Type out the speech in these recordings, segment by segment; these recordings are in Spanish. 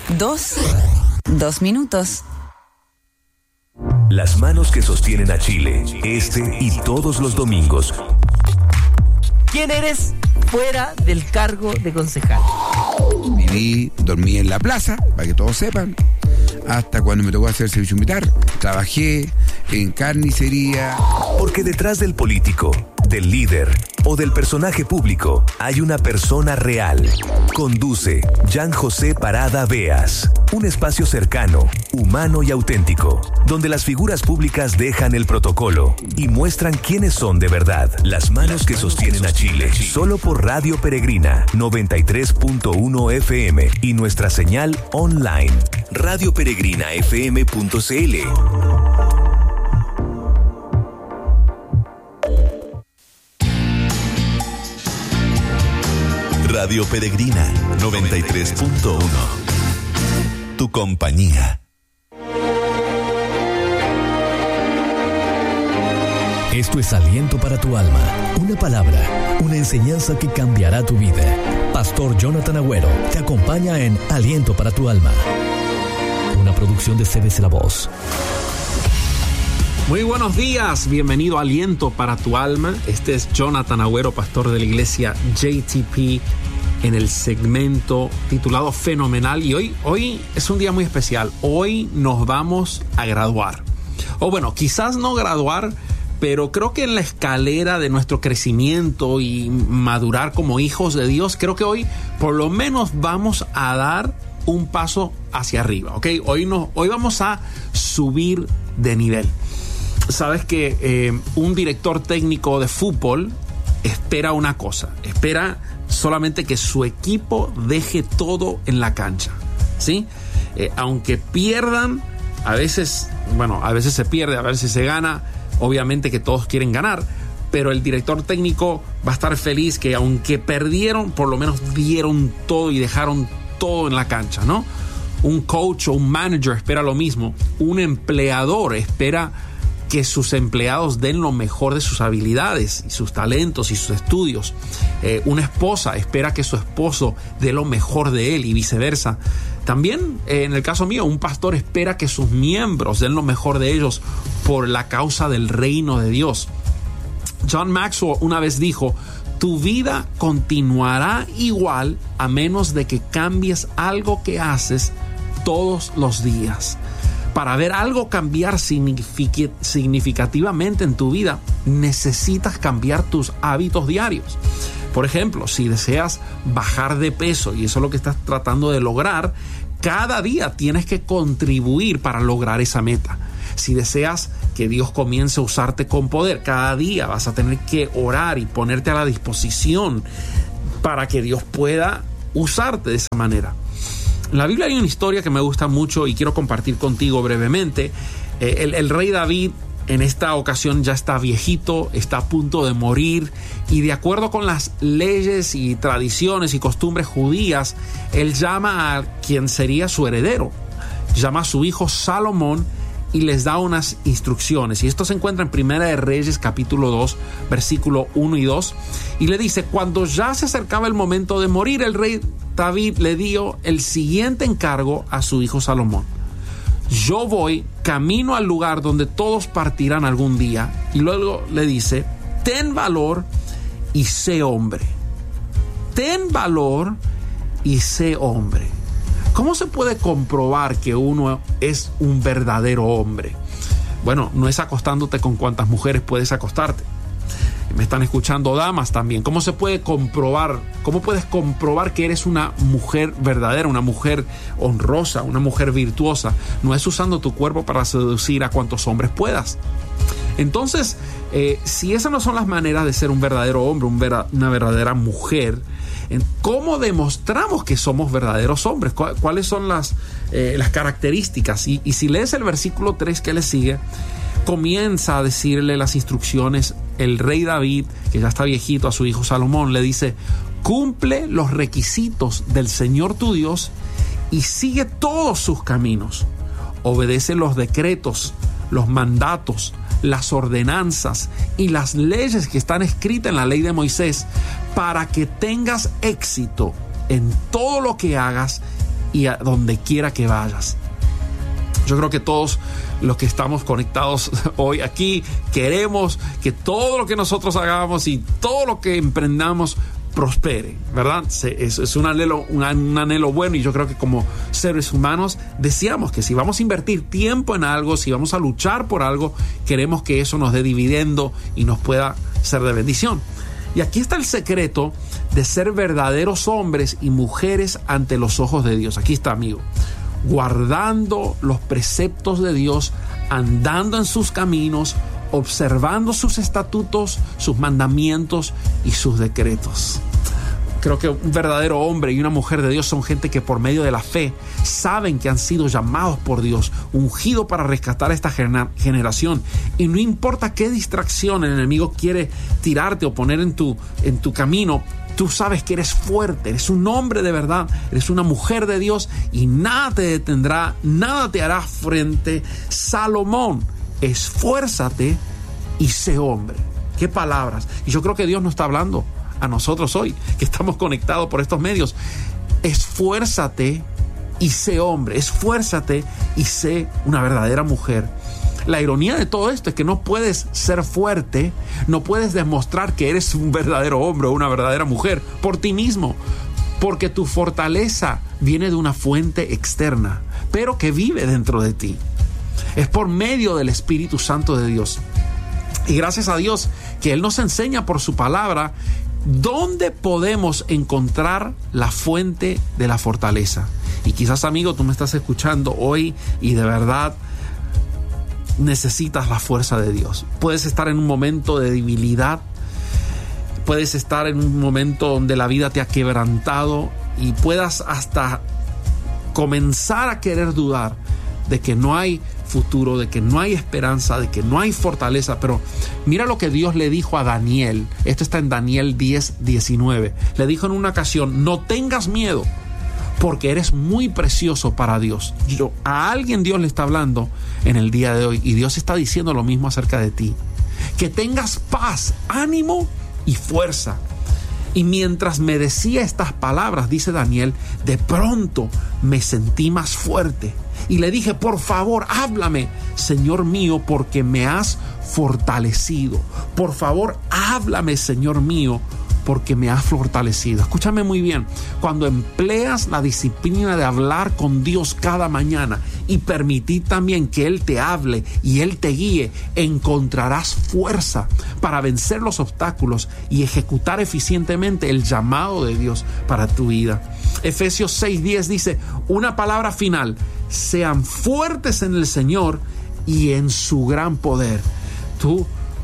2 minutos. Las manos que sostienen a Chile, este y todos los domingos. ¿Quién eres fuera del cargo de concejal? Dormí en la plaza, para que todos sepan, hasta cuando me tocó hacer servicio militar. Trabajé en carnicería. Porque detrás del político, del líder o del personaje público hay una persona real. Conduce Jean José Parada Beas, un espacio cercano, humano y auténtico, donde las figuras públicas dejan el protocolo y muestran quiénes son de verdad. Las manos que sostienen a Chile, solo por Radio Peregrina 93.1 FM y nuestra señal online radioperegrinafm.cl. Radio Peregrina 93.1. Tu compañía. Esto es Aliento para tu alma. Una palabra, una enseñanza que cambiará tu vida. Pastor Jonathan Agüero te acompaña en Aliento para tu alma. Una producción de CBC La Voz. Muy buenos días, bienvenido a Aliento para tu alma. Este es Jonathan Agüero, pastor de la iglesia JTP, en el segmento titulado Fenomenal. Y hoy es un día muy especial. Hoy nos vamos a graduar. O bueno, quizás no graduar, pero creo que en la escalera de nuestro crecimiento y madurar como hijos de Dios, creo que hoy por lo menos vamos a dar un paso hacia arriba, ¿ok? Hoy vamos a subir de nivel. Sabes que un director técnico de fútbol espera una cosa, espera solamente que su equipo deje todo en la cancha, ¿sí? Aunque pierdan, a veces se pierde, a veces se gana, obviamente que todos quieren ganar, pero el director técnico va a estar feliz que aunque perdieron, por lo menos dieron todo y dejaron todo en la cancha, ¿no? Un coach o un manager espera lo mismo, un empleador espera que sus empleados den lo mejor de sus habilidades y sus talentos y sus estudios. Una esposa espera que su esposo dé lo mejor de él y viceversa. También, en el caso mío, un pastor espera que sus miembros den lo mejor de ellos por la causa del reino de Dios. John Maxwell una vez dijo: tu vida continuará igual a menos de que cambies algo que haces todos los días. Para ver algo cambiar significativamente en tu vida, necesitas cambiar tus hábitos diarios. Por ejemplo, si deseas bajar de peso y eso es lo que estás tratando de lograr, cada día tienes que contribuir para lograr esa meta. Si deseas que Dios comience a usarte con poder, cada día vas a tener que orar y ponerte a la disposición para que Dios pueda usarte de esa manera. En la Biblia hay una historia que me gusta mucho y quiero compartir contigo brevemente. El rey David en esta ocasión ya está viejito, está a punto de morir, y de acuerdo con las leyes y tradiciones y costumbres judías, él llama a quien sería su heredero, llama a su hijo Salomón y les da unas instrucciones. Y esto se encuentra en Primera de Reyes capítulo 2, versículo 1 y 2. Y le dice: cuando ya se acercaba el momento de morir, el rey David le dio el siguiente encargo a su hijo Salomón: yo voy camino al lugar donde todos partirán algún día. Y luego le dice: ten valor y sé hombre. Ten valor y sé hombre. ¿Cómo se puede comprobar que uno es un verdadero hombre? Bueno, no es acostándote con cuantas mujeres puedes acostarte. Me están escuchando damas también. ¿Cómo se puede comprobar? ¿Cómo puedes comprobar que eres una mujer verdadera, una mujer honrosa, una mujer virtuosa? No es usando tu cuerpo para seducir a cuantos hombres puedas. Entonces, si esas no son las maneras de ser un verdadero hombre, una verdadera mujer, ¿cómo demostramos que somos verdaderos hombres? ¿Cuáles son las características? Y si lees el versículo 3 que le sigue, comienza a decirle las instrucciones. El rey David, que ya está viejito, a su hijo Salomón le dice: cumple los requisitos del Señor tu Dios y sigue todos sus caminos. Obedece los decretos, los mandatos, las ordenanzas y las leyes que están escritas en la ley de Moisés, para que tengas éxito en todo lo que hagas y a donde quiera que vayas. Yo creo que todos los que estamos conectados hoy aquí queremos que todo lo que nosotros hagamos y todo lo que emprendamos prospere, ¿verdad? Es un anhelo bueno, y yo creo que como seres humanos deseamos que si vamos a invertir tiempo en algo, si vamos a luchar por algo, queremos que eso nos dé dividendo y nos pueda ser de bendición. Y aquí está el secreto de ser verdaderos hombres y mujeres ante los ojos de Dios. Aquí está, amigo. Guardando los preceptos de Dios, andando en sus caminos, observando sus estatutos, sus mandamientos y sus decretos. Creo que un verdadero hombre y una mujer de Dios son gente que por medio de la fe saben que han sido llamados por Dios, ungidos para rescatar a esta generación. Y no importa qué distracción el enemigo quiere tirarte o poner en tu camino, tú sabes que eres fuerte, eres un hombre de verdad, eres una mujer de Dios y nada te detendrá, nada te hará frente. Salomón, esfuérzate y sé hombre. Qué palabras. Y yo creo que Dios nos está hablando a nosotros hoy, que estamos conectados por estos medios. Esfuérzate y sé hombre, esfuérzate y sé una verdadera mujer. La ironía de todo esto es que no puedes ser fuerte, no puedes demostrar que eres un verdadero hombre o una verdadera mujer por ti mismo, porque tu fortaleza viene de una fuente externa, pero que vive dentro de ti. Es por medio del Espíritu Santo de Dios. Y gracias a Dios que Él nos enseña por su palabra dónde podemos encontrar la fuente de la fortaleza. Y quizás, amigo, tú me estás escuchando hoy y de verdad necesitas la fuerza de Dios. Puedes estar en un momento de debilidad, puedes estar en un momento donde la vida te ha quebrantado y puedas hasta comenzar a querer dudar de que no hay futuro, de que no hay esperanza, de que no hay fortaleza. Pero mira lo que Dios le dijo a Daniel. Esto está en Daniel 10:19. Le dijo en una ocasión: no tengas miedo, porque eres muy precioso para Dios. A alguien Dios le está hablando en el día de hoy, y Dios está diciendo lo mismo acerca de ti. Que tengas paz, ánimo y fuerza. Y mientras me decía estas palabras, dice Daniel, de pronto me sentí más fuerte. Y le dije: por favor, háblame, Señor mío, porque me has fortalecido. Por favor, háblame, Señor mío, porque me has fortalecido. Escúchame muy bien. Cuando empleas la disciplina de hablar con Dios cada mañana y permitir también que Él te hable y Él te guíe, encontrarás fuerza para vencer los obstáculos y ejecutar eficientemente el llamado de Dios para tu vida. Efesios 6:10 dice una palabra final: sean fuertes en el Señor y en su gran poder. Tú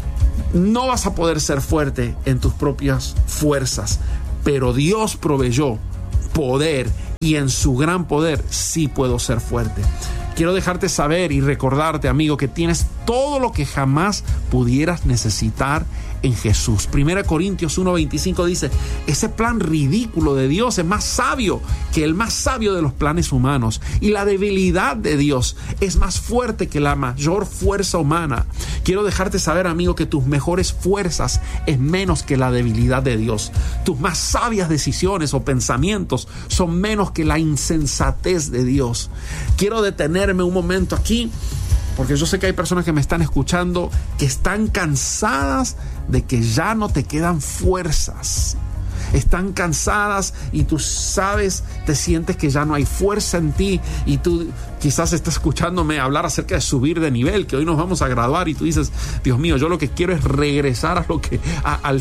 no vas a poder ser fuerte en tus propias fuerzas, pero Dios proveyó poder y en su gran poder sí puedo ser fuerte. Quiero dejarte saber y recordarte, amigo, que tienes todo lo que jamás pudieras necesitar en Jesús. 1 Corintios 1:25 dice: ese plan ridículo de Dios es más sabio que el más sabio de los planes humanos, y la debilidad de Dios es más fuerte que la mayor fuerza humana. Quiero dejarte saber, amigo, que tus mejores fuerzas es menos que la debilidad de Dios. Tus más sabias decisiones o pensamientos son menos que la insensatez de Dios. Quiero detenerme un momento aquí, porque yo sé que hay personas que me están escuchando que están cansadas de que ya no te quedan fuerzas. Están cansadas y tú sabes, te sientes que ya no hay fuerza en ti, y tú quizás estás escuchándome hablar acerca de subir de nivel, que hoy nos vamos a graduar, y tú dices: Dios mío, yo lo que quiero es regresar al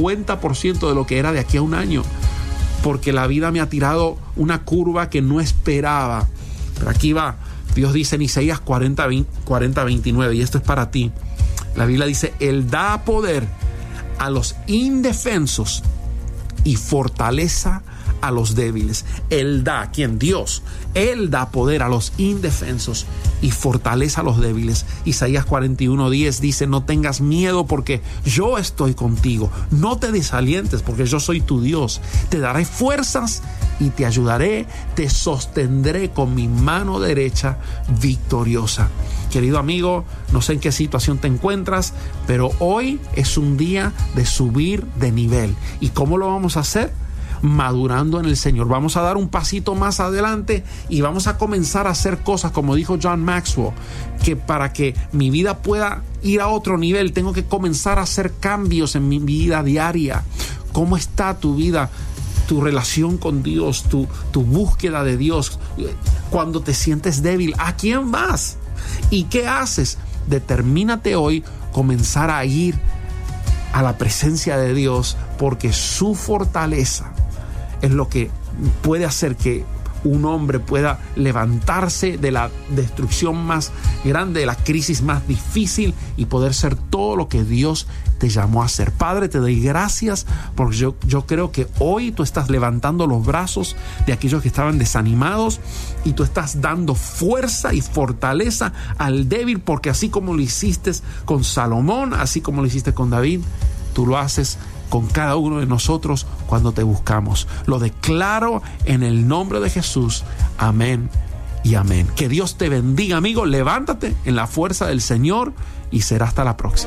50% de lo que era de aquí a un año, porque la vida me ha tirado una curva que no esperaba. Pero aquí va. Dios dice en Isaías 40:29, y esto es para ti. La Biblia dice: Él da poder a los indefensos y fortaleza a los débiles. Él da, ¿quién? Dios. Él da poder a los indefensos y fortaleza a los débiles. Isaías 41:10 dice: no tengas miedo, porque yo estoy contigo. No te desalientes, porque yo soy tu Dios. Te daré fuerzas y te ayudaré, te sostendré con mi mano derecha victoriosa. Querido amigo, no sé en qué situación te encuentras, pero hoy es un día de subir de nivel. ¿Y cómo lo vamos a hacer? madurando en el Señor. Vamos a dar un pasito más adelante y vamos a comenzar a hacer cosas, como dijo John Maxwell, que para que mi vida pueda ir a otro nivel, tengo que comenzar a hacer cambios en mi vida diaria. ¿Cómo está tu vida? Tu relación con Dios, tu búsqueda de Dios. Cuando te sientes débil, ¿a quién vas? ¿Y qué haces? Determínate hoy comenzar a ir a la presencia de Dios, porque su fortaleza es lo que puede hacer que un hombre pueda levantarse de la destrucción más grande, de la crisis más difícil, y poder ser todo lo que Dios te llamó a ser. Padre, te doy gracias porque yo creo que hoy tú estás levantando los brazos de aquellos que estaban desanimados, y tú estás dando fuerza y fortaleza al débil, porque así como lo hiciste con Salomón, así como lo hiciste con David, tú lo haces con cada uno de nosotros cuando te buscamos. Lo declaro en el nombre de Jesús. Amén y amén. Que Dios te bendiga, amigo. Levántate en la fuerza del Señor y será hasta la próxima.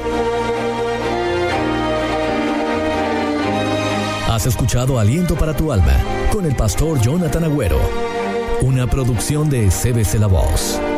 Has escuchado Aliento para tu Alma con el pastor Jonathan Agüero, una producción de CBC La Voz.